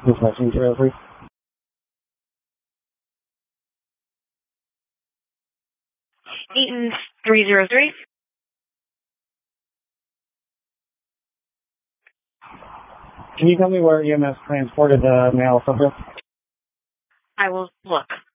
Dispatching 303. Eaton 303. Can you tell me where EMS transported the male subject? I will look.